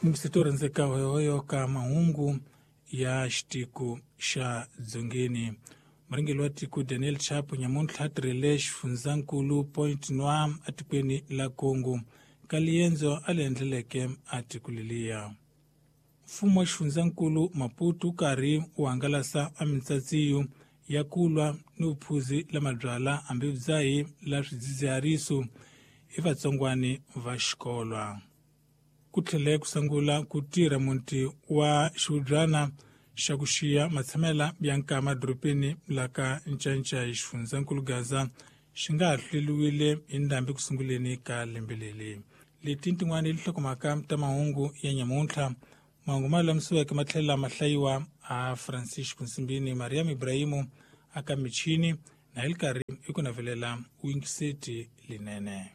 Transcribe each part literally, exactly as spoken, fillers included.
Msitori nzeka hoyo ka mahungu ya shtiku sha dzongeni. Mringeli wa tiku Daniel Chapo nyamuntu hatrelesh funzankulu point noa atikweni la Kongo. Kalienzo alendeleke atikulilia. Fumo funzankulu Maputo kari uangalasa amintsatsiyu ya kulwa n'uphuzi la madrala ambivzayi la swidzizi harisu ivatsongwani va xikolwa. Kutlhele kusangula kutira munti wa xudrana xa kuxiya matshamela byanka madropeni laka ncanca hi xifunzankulu Gaza xi nga hleliwile hi ndhambi kusunguleni ka lembeleli. Leti tin'wana lihlokomaka ta mahungu ya nyamuntlha mahungu ma lamisiweke matlhela mahlayiwa a Francisco Nsimbini Mariam Ibrahimu aka michini na ilkari ikunavelela Winkseti linene.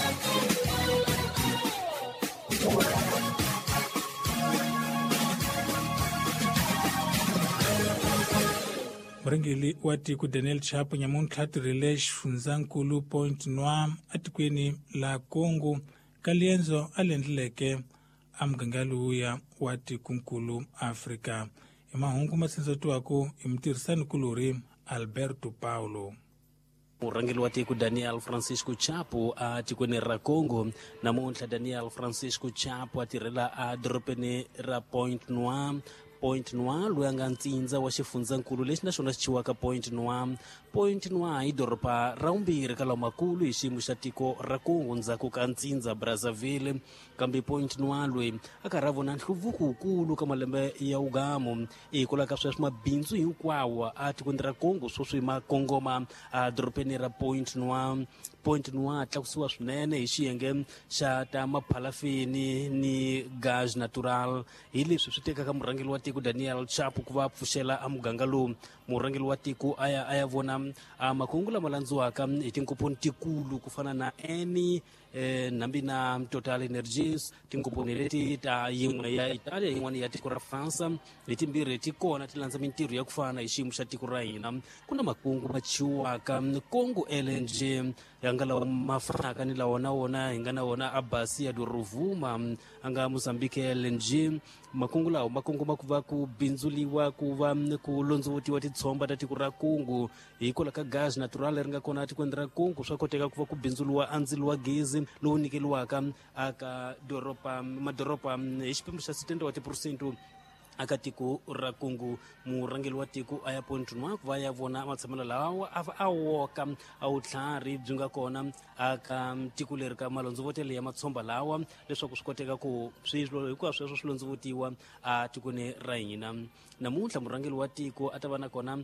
Mringeli wa tiku Daniel Chapo nyamuntu hatirele xifunzankulu point noa atikweni la Kongo kalienzo alendeleke amgangaluya wa tikunkulu Afrika. Imahungu matsinzotiwako imtirisani kuluri Alberto Paulo. Murangeli wa tiku Daniel Francisco Chapo a tikweni ra Kongo namuntlha Daniel Francisco Chapo atirhela a doropeni ra point noa point noa loyi a nga ntsindza wa xifunzankulu lexi na xona xi chiwaka point noa. Point noa hi doropa ra vumbirhi ka lamakulu hi xiyimo xa tiko ra Kongo ndzhaku ka ntsindza Brazzaville, kambe point noa loyi a karhi a vona nhluvuko wukulu ka malembe ya ugamo hikwalaho ka sweswo mabindzu hinkwawo a tikweni ra Kongo swo swi ma kongoma a doropeni ra point noa. Point noa tlakusiwa swinene hi xiyenge xa ta maphalafini ni gas natural. Hi leswi swi tekaka murhangeli wa tiku Daniel Chapo ku va pfuxela a muganga lowu. Murhangeli wa tiku aya aya vona a makungu lama landziwaka hi tinkomponi tikulu ku fana na Eni eh, nambi na Total Energies, tinkomponi leti ta yin'we ya Italia yin'wana ya tiko ra France, hi timbirhi ti kona ti landza mintirho ya ku fana hi xiyimo xa tiko ra hina. Ku na makungu ma chiwaka Congo L N G ya nga lawa mafraka ni lawa na wona hi nga na wona Abasi ya Doruvuma anga Mozambique L N G. Makungu lawa makungu ma ku va ku bindzuliwa ku va ku londzovutiwa titshomba ta tiko ra Kongo hikwalaho ka gas natural ri nga kona tikweni ra Kongo. Swa koteka ku va ku bindzuriwa andzilo wa gezi lowu nikeliwaka aka doropa madoropa hi xiphemu xa sitende wa tiphesente aka tiko ra Kongo. Murhangeli wa tiko aya point noa ku va ya vona matshamelo lawa a woka a vutlhari byi nga kona aka tiko leri ka malondzovotelo ya matshomba lawa leswaku swi koteka ku swilo hinkwaswo sweswo swi londzovutiwa a tikweni ra hina. Namuntlha murhangeli wa tiko a ta va na kona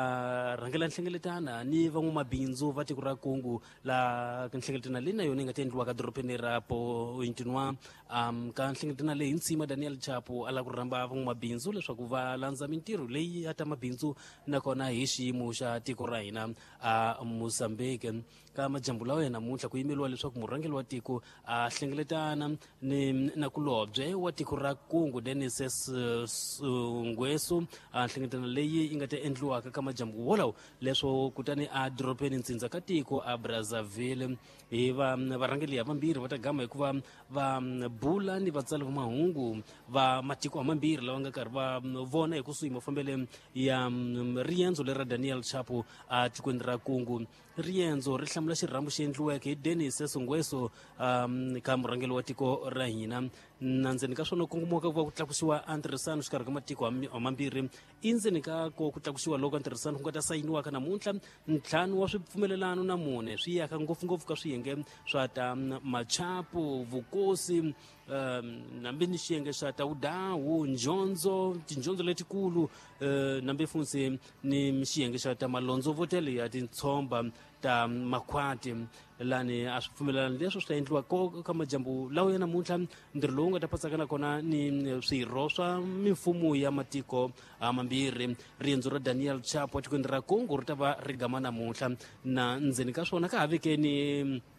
a rhangela nhlengeletana ni van'wamabindzu va tiko ra Kongo la nhlengeletana leyi na yona yi nga ta endliwaka doropeni ra point noa. Um, ka nhlengeletana leyi ntsima Daniel Chapo a la ku rhamba van'wamabindzu leswaku va landza mintirho leyi ya ta mabindzu nakona hi xiyimo xa tiko ra hina a Mozambique. Ka majambu lawa ya namuntlha ku yimeliwa leswaku murhangeli wa tiko a hlengeletana ni na kulobye wa tiko ra Kongo Denis Ngweso a hlengeletana leyi yi nga ta endliwaka ka majambu wolawo leswo kutani a doropeni ntsindza ka tiko a Brazzaville. Hi va varhangeli ya vambirhi va ta gama hikuva va bula ni vatsali va mahungu va matiko mambirhi lava nga karhi va vona hi kusuhi mafambele ya riendzo lera Daniel Chapo a tikweni ra Kongo. Riendzo ri hlamula xirhambo xi endliweke hi Denis Ngweso um, ka murhangeli wa tiko ra hina. Na ndzeni ka swona kongomoka ku va ku tlakusiwa a ntirhisano xikarhi ka matiko mambirhi. I ndzeni ka ko ku tlakusiwa loko ntirhisano ku nga ta sayiniwaka namuntlha ntlhanu wa swipfumelelano na mune swi yaka ngopfungopfu ka swiyenge swa ta machapo vukosi um, nambi ni xiyenge xa ta udawu ndyondzo tindyondzo letikulu uh, nambi funsi ni xiyenge xa ta malondzovotelo ya tintshomba ta makhwati lani a swipfumelelano leswo swi ta endliwa ka majambu lawa ya namuntlha. Ntirho lowu nga ta patsakana kona ni swirho swa mimfumo ya matiko mambirhi. Riendzo ra Daniel Chapo tikweni ra Kongo ri ta va ri gama namuntlha na ndzeni ka swona ka ha vekeni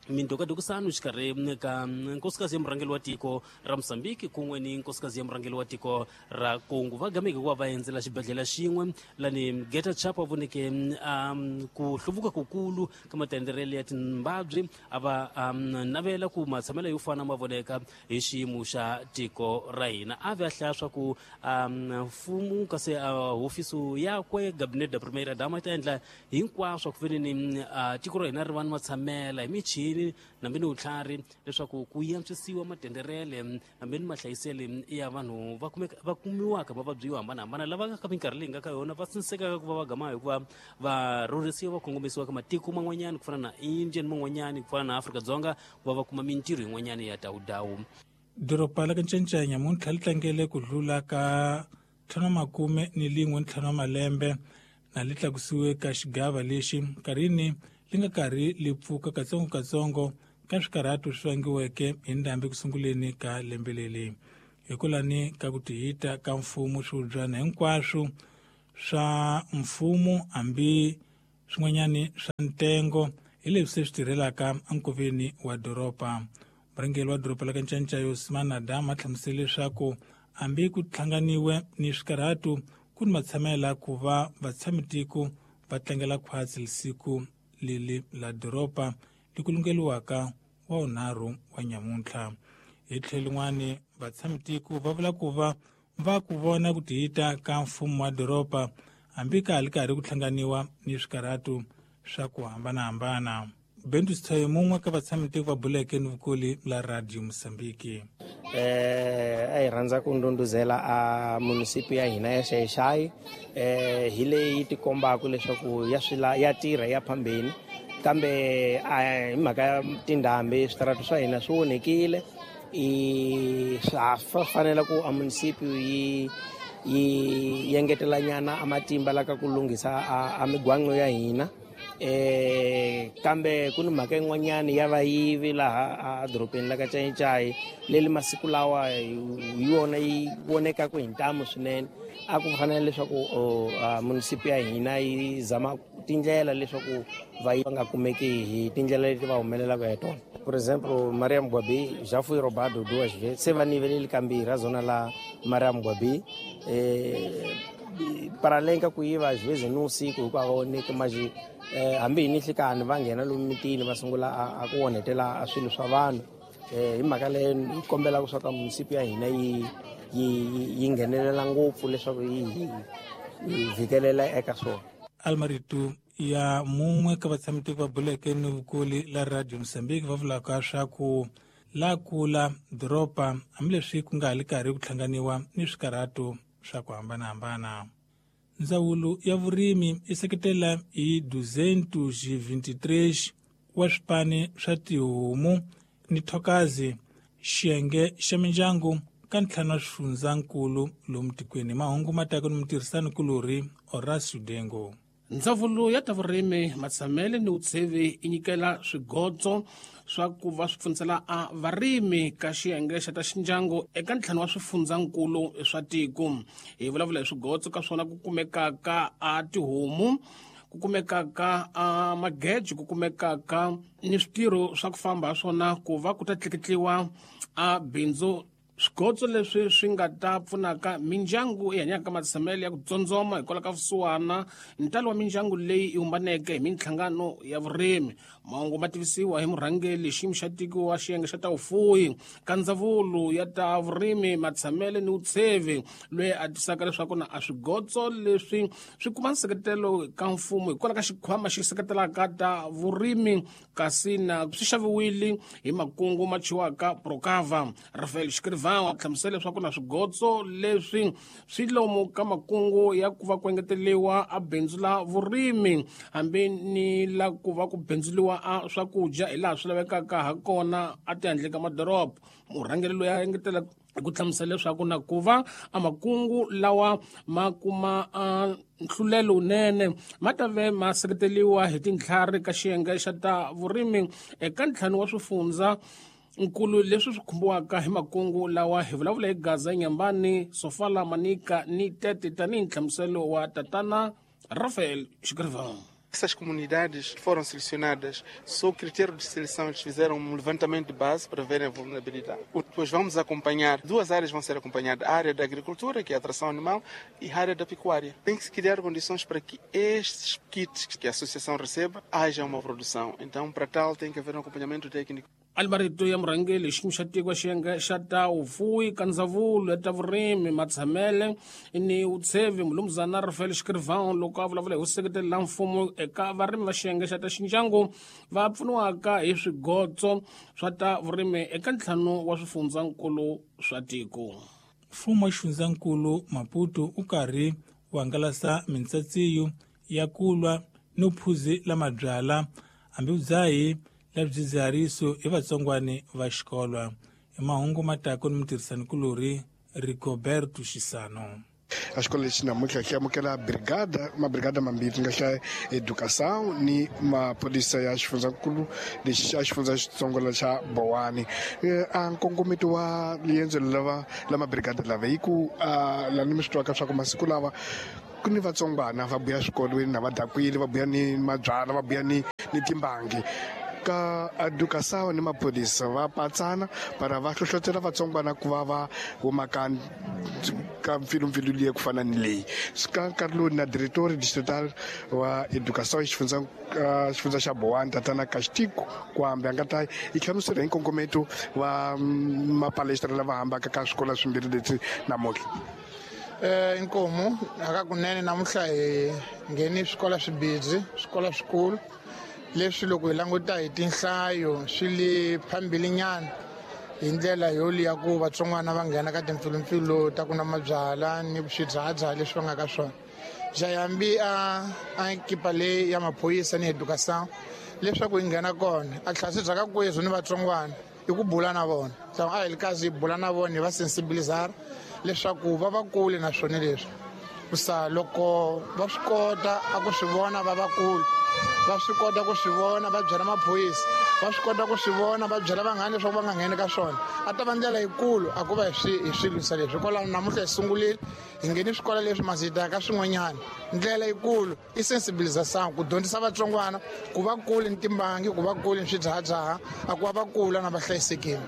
mindokadokusanu xikarhi ka nkosikazi ya murhangeli wa tiko ra Mosambiki kun'we ni nkosikazi ya murhangeli wa tiko ra Congo va gameke kuva va endzela xibedhlele xin'we lani Geta Chap a voneke um, ku hluvuka kukulu ka matenderele ya timbabyi a va um, navela ku matshamelo yo fana ma voneka hi xiyimo xa tiko ra hina a ve a hlaya swa ku um, mfumo kasi uh, hofisi yakwe Gabinete da Primeira Dama ta endla hinkwaswo ku venini uh, tiko ra hina ri va ni matshamela hi michini nambe ni utlhari leswaku ku yantswisiwa matenderele nambe ni mahlayisele ya vanhu va kumiwaka mavabyi yo hambanahambana lava nga ka minkarhi leyi nga ka yona va sinsekaka ku va va gama hikuva va rhurhisiwa va kongomisiwa ka matiko man'wanyani ku fana na India ni man'wanyani ku fana na Afrika-Dzonga ku va va kuma mintirho yin'wanyani ya dawudawu. doropa la ka Ncencanya namuntlha li tlangele ku hlula ka ntlhanu makume ni lin'we ntlhanu wa malembe na li tlakusiwe ka xigava lexi karini li nga karhi li pfuka katsongokatsongo ka swikarhatu swi vangiweke hi ndhambi kusunguleni ka lembe leri hikulani ka ku tihita ka mfumo swiwubyana hinkwaswo swa mfumo hambi swin'wanyani swa ntengo hi leswi se swi tirhelaka enkoveni wa doropa. murhangeri wa doropa la ka Ncencanya Yosimane Dama a hlamusele leswaku hambi ku hlanganiwe ni swikarhatu ku ni matshamela ku va vatshami-tiko va tlangela khwatsi lisiku lili la doropa likulungeliwaka wa unharhu wa nyamuntlha. Hi tlhelo rin'wana vatshami-tiko va vula ku va va ku vona ku tihita ka mfumo wa doropa hambi ka hali karhi ku hlanganiwa ni swikarhatu swa ku hambanahambana. Bentu Sithoyo mun'we ka vatshami-tiko va buleke ni vukoli la Radio Mosambiki. eh a hi rhandza ku ndunduzela a munisipi ya hina ya Xai-Xai eh hi leyi tikombaka leswaku ya swila ya tirha ya phambeni kambe a hi mhaka ya tindhambi switarata swa hina swi onhekile i swa fanele ku a munisipi yi yi yengetela nyana amatimba la ka ku lunghisa a migwaqo ya hina eh kambe ku ni mhaka yin'wanyana ya vayivi laha a doropeni la ka Xai-Xai leli masiku lawa hi yona yi vonekaka hi ntamu swinene a ku fanele leswaku munisipi ya hina yi zama tindlela leswaku vayivi va nga kumeki hi tindlela leti va humelelaka hi tona. Por exemplo, Mariam Gwabi já foi roubado duas vezes, se vai nível ele cambia a zona lá Mariam Gwabi eh para além ka ku yiva às vezes no siku ku aoneka mas eh hambi ni hlikani va nghena lomu mitini va sungula a ku onhetela a swilo swa vanhu eh hi mhaka leyi yi kombela ku swa ka munisipi ya hina yi yi nghenelela ngopfu leswaku yi vhikelela eka swona. Almaritu ya mun'we ka vatshami-tiko va buleke ni vukoli la Radio Mosambiki va vulaka swa ku la kula doropa hambileswi ku nga hali karhi ku hlanganiwa ni swikarhatu swa ku hambanahambana. Ndzawulo ya vurimi i seketela hi duzentos e vinte e três wa swipani swa tihomu ni thokazi xiyenge xa mindyangu ka ntlhanu wa swifundzakulu lomu tikweni. Mahungu matako ni mutirhisani kulori Horacio Dengo. Ndzawulo ya ta vurimi matsamele ni utshevi i nyikela swigodzo swa ku va swi pfuntsela a varimi ka xiyenge xa ta xindyangu eka ntlhanu wa swifundzakulu swa tiko. Hi vulavula hi swigodzo ka swona ku kumekaka a tihomu, ku kumekaka a mageji, ku kumekaka ni switirho swa ku famba swona ku va ku ta tleketliwa a bindzu. Swigodzo leswi swi nga ta pfunaka mindyangu yi hanyaka matsamele ya ku tsondzoma hikwalaho ka vusiwana ntalo wa mindyangu leyi yi humbaneke hi mintlhangano ya vurimi. Mahungu ma tivisiwa hi murhangeli xiyimo xa tiko wa xiyenge xa ta vufuwi ka ndzawulo ya ta vurimi matsamele ni utshevi loyi a tisaka leswaku na a swigodzo leswi swi kuma nseketelo ka mfumo hikwalaho ka xikhwama xi seketelaka ta vurimi kasi na swi xaviwile hi makungu ma chiwaka Procava. Rafael Xikriva a hlamusela leswaku na swigodzo leswi swi lomu ka makungu ya ku va ku engeteliwa a bindzu la vurimi hambi ni la ku va ku bindzuliwa a swakudya hi laha swi lavekaka ha kona a tihandle ka madoroba. Murhangeri loyi a engetela ku hlamusela leswaku na ku va a makungu lawa ma kuma a nhlulelo unene ma ta ve ma seketeliwa hi tintlhari ka xiyenge xa ta vurimi eka ntlhanu wa swifundza nkulu leswi swi khumbiwaka hi makungu lawa hi vulavula hi Gaza, Nyambani, Sofala, Manika ni Tete tanihi nhlamuselo wa tatana Rafael Xikriva. Essas comunidades foram selecionadas, só o critério de seleção eles fizeram um levantamento de base para verem a vulnerabilidade. Depois vamos acompanhar, duas áreas vão ser acompanhadas, a área da agricultura, que é a atração animal, e a área da pecuária. Tem que se criar condições para que estes kits que a associação receba, haja uma produção. Então, para tal, tem que haver um acompanhamento técnico. Almarito ya murhangeli xiyimo xa tiko xiyenge xa ta ufuwi kandzavulu ya ta vurimi Matsamele ni utsevi mulumzana Rafael Escrivão loko a vulavula hi ku seketelela mfumo eka varimi va xiyenge xa ta xindyangu va pfuniwaka hi swigotso swa ta vurimi eka ntlhanu wa swifundzankulu swa tiko. Mfumo wa xifundzankulu Maputo u karhi wu hangalasa mintsatsiyo ya kulwa no phuzi lama byala hambi udzahi la byidzihariso i vatsongwani va xikolo. I mahungu matako ni mutirhisani kulori Rigoberto Xisano. A escola lexi namuntlha hi amukela brigada mabrigada mambirhi nga xa educação ni mapolisa ya xifundzankulu lexi xa xifundza xitsongola xa Bowani. A nkongometo wa liendzo lava la mabrigada lava hi ku la ni mi swi twaka swa ku masiku lava ku ni vatsongwana va buya swikolweni na vadakwile va buya ni mabyala va buya ni ni timbangi. Ka educação ni mapolisa va patsana para va hlohlotela vatsongwana ku va va huma ka ka mpfilumpfilu liya ku fana ni leyi. Ka nkarhi lowu na director distrital wa educação xifundza xifundza xa Bowani tatana Kastiko ku hambi a nga ta yi hlamusela hi nkongometo wa mapalestra lava hambaka ka swikola swimbirhi leswi namuntlha. Eh inkomo akakunene namuntlha hi ngeni swikola swibidzi swikola swikulu leswi loko hi languta hi tinhlayo swi le phambilinyana hi ndlela yo liya ku vatsongwana va nghena ka timpfilumpfilu ta ku na mabyala ni swidzahadzaha leswi va nga ka swona. Jayambi a a ekipa leyi ya maphoyisa ni educação leswaku hi nghena kona a tlhasi bya ka kwezo ni vatsongwana i ku bula na vona so a hi kazi hi bula na vona hi va sensibilizar leswaku va va kule na swona leswi kusa loko va swi kota a ku swi vona va va kule va swi kota ku swi vona va byela maphoyisa va swi kota ku swi vona va byela vanghana leswaku va nga ngheni ka swona a ta va ndlela yikulu a ku va hi swi lwisa leswi hikwalaho namuntlha hi sungulile hi ngheni swikola leswi masita ka swin'wanyana ndlela yikulu i sensibilização ku dyondzisa vatsongwana ku va kule ni timbangi ku va kule ni swidzahadzaha a ku va va kula na va hlayisekile.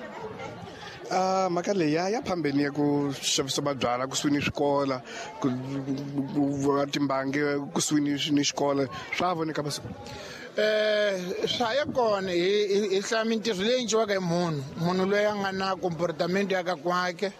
Uh, mhaka leyi ya phambeni ya ku xavisa mabyala kusuhi ni swikola ku timbangi kusuhi ni xikola swa voneka masiku eh swa ya kona hi hlaya mintirho leyi endliwaka hi munhu munhu loyi a nga na comportamento ya ka kwake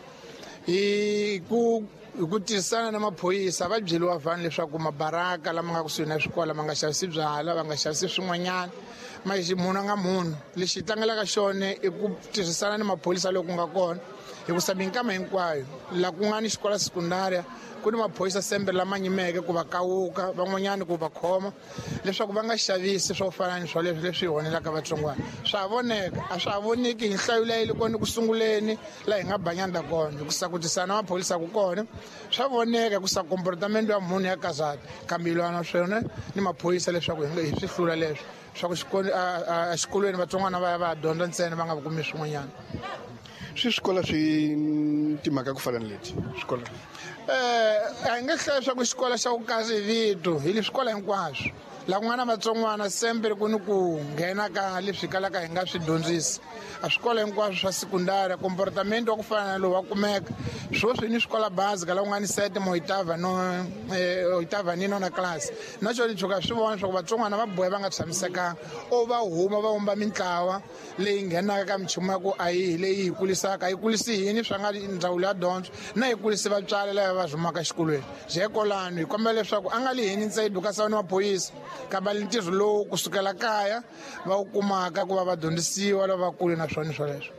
hi ku hi ku tirhisana na maphoyisa va byeliwa vanhu leswaku mabaraka lama nga kusuhi na swikola ma nga xavisi byala va nga xavisi swin'wanyana maxi munhu a nga munhu lexi tlangelaka xone i ku tirhisana ni maphorisa loko nga kona hi ku sa minkama hinkwayo laha ku nga ni xikola sekundarya ku ni maphorisa sembe lama nyimeke ku va kawuka van'wanyana ku va khoma leswaku va nga xavisi swo fana ni swo leswi leswi hi honelaka vatsongwana swa voneka a swa voneki hi nhlayo leyi loko ni ku sunguleni laha hi nga banyanda kona hi ku sakutisana na maphorisa ku kona swa voneka ku sa comportamento ya munhu ya kazata kambilwana swona ni maphorisa leswaku hi nga hi swi hlula leswi swa ku xikolweni vatsongwana va ya va ya dyondza ntsena va nga va kumi swin'wanyana. Swi swikola swi timhaka ku fana ni leti swikola eh a hi nge hlayi swa ku xikola xa ku kasi hi vito hi le swikola hinkwaswo laha ku nga na vatsongwana sempre ku ni ku nghena ka leswi kalaka hi nga swi dyondzisi a swikola hinkwaswo swa sekundari comportamento wa ku fana na lowu wa kumeka swo swi ni swikola basica laha ku nga ni setimo oitava no oitava ni nona class na xo litshuka swi vona swa ku vatsongwana va bohe va nga tshamisekanga o va huma va vumba mintlawa leyi nghenaka ka minchumu ya ku a yi leyi hi kulisaka a yi kulisi yini swa nga ndzawulo ya dyondzo na hi kulisi vatswari lava va zwumaka exikolweni hikokwalano hi kombela leswaku a nga lihini ntsena educação ni maphoyisa kambe ntirho lowu kusukela kaya va wu kumaka ku va va dyondzisiwa lava vakulu na swona swoleswo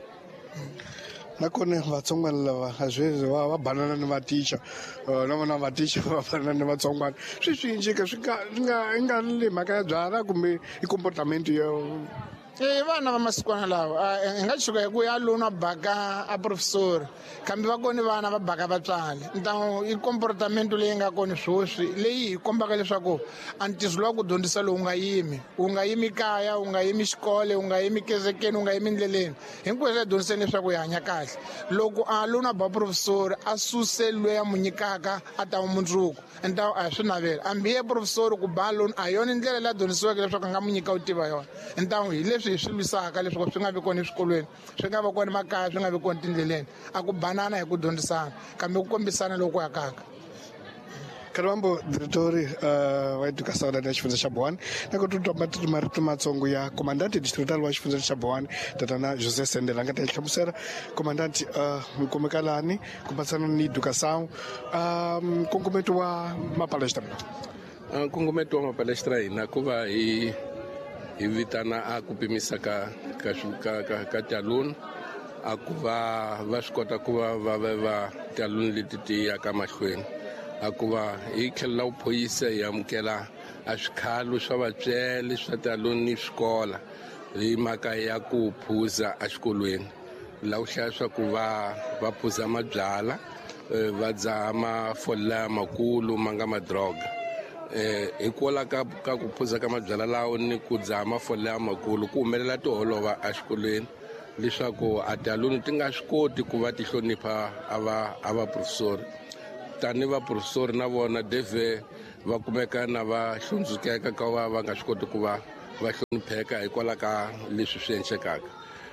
nakona vatsongwana lava a zweswi va va banana ni vaticha na vona vaticha va banana ni vatsongwana swi swi njika swi nga swi nga i nga le mhaka ya byala kumbe i comportamento yo Eh vana va masikwana lawa hi nga chuka hi ku ya luna baka a professor kambe va koni vana va baka vatswali ntamu i comportamento leyi nga koni swoswi leyi hi kombaka leswaku a ntiso lowa ku dyondzisa lowu nga yimi wu nga yimi kaya wu nga yimi xikole wu nga yimi kezekeni wu nga yimi ndleleni hinkwaswo ya dyondziseni leswaku hi hanya kahle loko a luna ba professor a suse loyi a mu nyikaka a ta mundzuku ntamu a hi swi navela ambiye professor ku ba loni a yona ndlela leyi a dyondzisiweke leswaku a nga mu nyika u tiva yona ntamu hi leswi hi swi lwisaka leswaku swi nga vi kona eswikolweni swi nga va kona makaya swi nga vi kona tindleleni a ku banana hi ku dyondzisana kambe ku kombisana loko yakaka Karibambo Diretori uh, wa Educação da Xifundza xa Bohani na ku tutwa marito matsongo ya Comandante Distrital wa Xifundza xa Bohani Tatana José Sendela nga ta hlamusela Comandante uh, mkomekalani ku patsana ni Educação um, kongometo wa mapalestra uh, kongometo wa mapalestra ina ku va hi hi vitana a ku pimisa ka ka ka ka tialuni a ku va va swi kota ku va va va tialuni leti ti ya ka mahlweni a ku va hi tlhela u phoyisa hi amukela a swikhalu swa vatsweli swa tialuni ni swikola hi mhaka ya ku phuza exikolweni laha u hlaya swa ku va va phuza mabyala va dzaha mafole lamakulu ma nga madroga eh hikwalaho ka ka ku phuza ka mabyala lawo ni ku dzaha mafole lamakulu ku humelela tiholova exikolweni leswaku a tialuni ti nga swi koti ku va ti hlonipha a va a va professori tani va professori na vona deve va kumeka na va hlundzukeka ka va va nga swi koti ku va va hlonipheka hikwalaho ka leswi swi endlekaka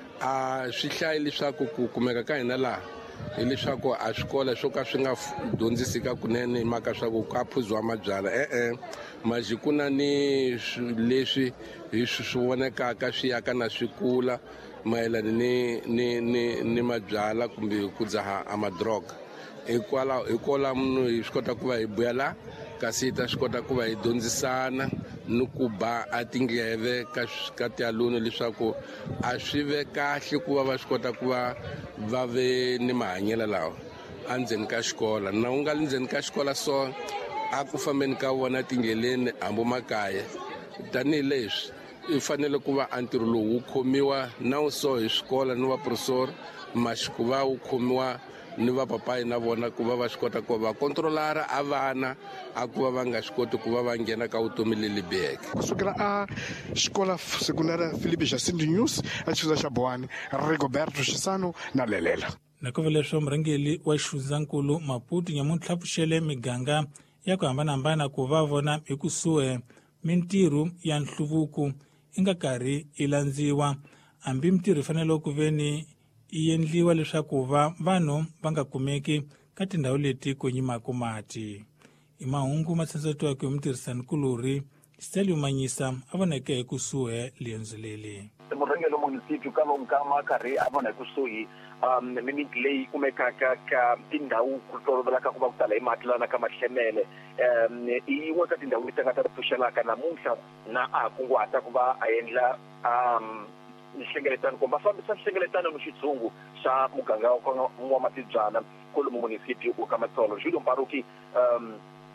a swi hlayi leswaku ku kumeka ka hina laha hileswaku a swikola swo ka swi nga dyondzisika kunene hi mhaka swa ku ka phuziwa mabyala e-e maji ku na ni leswi hi swi vonekaka swi yaka na swikula mayelana ni ni ni ni mabyala kumbe ku dzaha a madroga hikwalaho hikola munhu hi swi kota ku va hi buya la kasi hi ta swi kota ku va hi dyondzisana ni ku ba a tingleve ka ka tialuni leswaku a swi ve kahle ku va va swi kota ku va va ve ni mahanyelo lawa endzeni ka xikola na u nga li ndzeni ka xikola so a ku fambeni ka vona tindleleni hambo makaya tanihileswi i fanele ku va a ntirho lowu wu khomiwa na wu so hi swikola ni va professor maxi ku va wu khomiwa ni va papayi na vona ku va va swi kota ku va controlara a vana a ku va va nga swi koti ku va va nghena ka vutomi leli biheke kusukela a xikola sekundara Filipe Jacinto News a xifundza xa Bohani Rigoberto Xisano na Lelela na ku leswo murhangeli wa xifundzankulu Maputo nyamuntlha pfuxele miganga ya ku hambanahambana ku va vona ekusuhi mintirho ya nhluvuko i nga karhi i landziwa hambi mintirho fanele ku veni i endliwa leswaku va vanhu va nga kumeki ka tindhawu leti ku nyimaka mati i mahungu ma tsandzetiwaka hi mutirhisani kulori Stelio Manyisa a voneke ekusuhi liendzo leli murhangelo municipio ka lomu ka makarhi a vona ekusuhi um mimiti leyi kumekaka ka tindhawu ku tolovelaka ku va ku tala hi mati lana ka mahlemele um i yin'we ka tindhawu leti nga ta pfuxelaka namuntlha na a kunguhata ku va a endla um nhlengeletano kumbe va fambisa nhlengeletano ni xitshungu xa muganga wa matibyana kolomu municipio u ka Matsolo Julio Mparuki um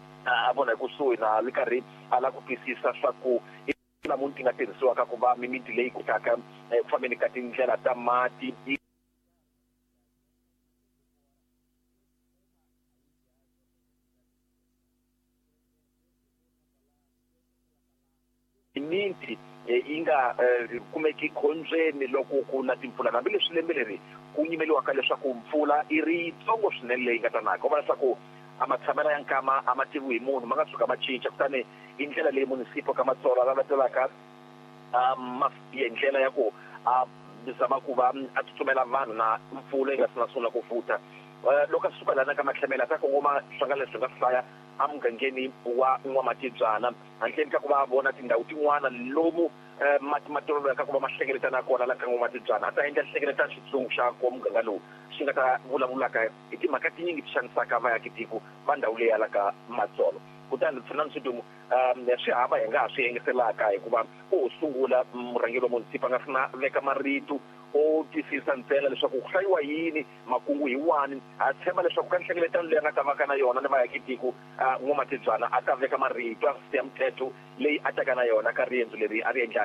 a vona ekusuhi na le karhi a la ku twisisa swa ku namuntlha ti nga tirhisiwaka ku va mimiti leyi kotaka ku fambeni ka tindlela ta mati mimiti yi nga kumeki khombyeni loko ku na timpfula hambileswi lembe leri ku yimeliwaka leswaku mpfula i ri yitsongo swinene leyi nga tanaka u vona leswaku a matshamelo ya nkama a ma tiviwi hi munhu ma nga tshuka ma cinca kutani hi ndlela leyi municipio ka Matsolo a lavatelaka hi ndlela ya ku a zama ku va a tsutsumela vanhu na mpfula yi nga sina sungula ku futa loko a suka lana ka mahlemela ta kongoma swangale swi nga hlaya a mugangeni wa n'wamatibyana handleni ka ku va vona tindhawu tin'wana lomu mati ma toloveka ku va ma hlengeletana kona la ka n'wamatibyana a ta endla hlengeletana xitsungu xa ko muganga lowu xi nga ta vulavulaka hi timhaka tinyingi ti xanisaka vaakitiko va ndhawu leyi ala ka Matsolo kutani Fernando Sidumu um swi hava hi nga ha swi yengeselaka hikuva u sungula murhangeri wa municipio a nga sina veka marito o twisisa ntsena leswaku ku hlayiwa yini makungu hi wani a tshemba leswaku ka nhlengeletano leyi a nga ta va ka na yona ni vaakitiko n'wamatibyana a ta veka marito a siya mithetho leyi a taka na yona ka riendzo leri a ri endlaka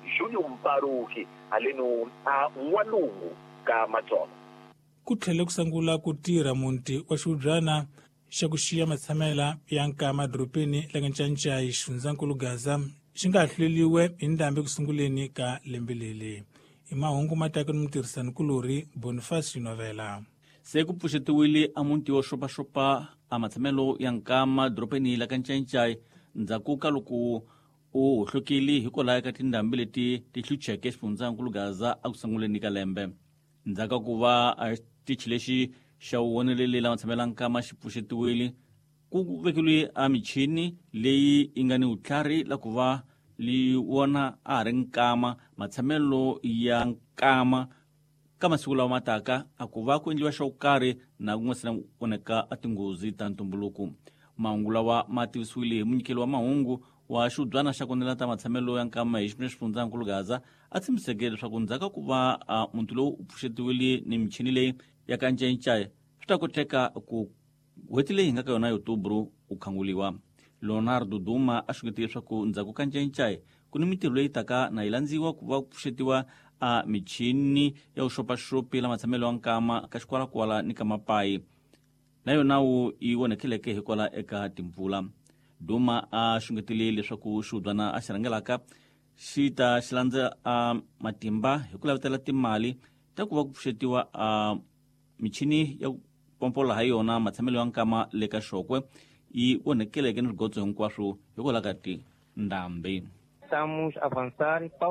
Júnior Mparuki aleno a N'walungu ka Matsolo. Ku tlhele ku sungula ku tirha munti wa xihubyana xa ku xiya matshamela ya nkama dorobeni la ka Ncancai xifundzankulu Gaza xi nga hluleliwe hi ndhambi ku sunguleni ka lembe leri. I mahungu mataka ni mutirhisani kulori Boniface Novela. Se ku pfuxetiwile a munti wo xopaxopa a matshamelo ya nkama dorobeni la ka Ncancai ndzhaku ka loko u hlokile hikwalaho ka tindhambi leti ti hlucheke xifundzankulu Gaza a ku sunguleni ka lembe. Ndzhaku ku va a xitichi lexi xa wu vonelele la matshamelo ya nkama xi pfuxetiwile ku vekeliwe a michini leyi yi nga ni vutlhari la ku va li wona a ha ri nkama matshamelo ya nkama ka masiku lawa mataka a ku va ku endliwa xa vukarhi na ku nga se voneka a tinghozi ta ntumbuluko. Mahungu lawa ma tivisiwile hi munyikeli wa mahungu wa xihubyana xa konela ta matshamelo ya nkama hi xipino xifundzankulu Gaza a tshembiseke leswaku ndzhaku ku va a munti lowu u pfuxetiwile ni michini leyi ya ka Ncancai swi ta koteka ku n'hweti leyi hi nga ka yona Otobro u khanguliwa. Leonardo Duma a xungetile leswaku ndzhaku ka Ncancai ku ni mitirho leyi taka na yi landziwa ku va ku pfuxetiwa a michini ya vuxopaxopi la matshamelo ya nkama ka xikwalakwala ni ka mapayi na yona wu yi vonekeleke hikwala eka timpfula. Duma a xungetile leswaku xihubyana a xi rhangelaka xi ta xi landza a matimba hi ku lavetela timali ta ku va ku pfuxetiwa a michini ya pompola ha yona matshamelo ya nkama le ka xokwe yi vonekeleke ni swigodzo hinkwaswo hikwalaho ka tindhambi. Estamos a avançar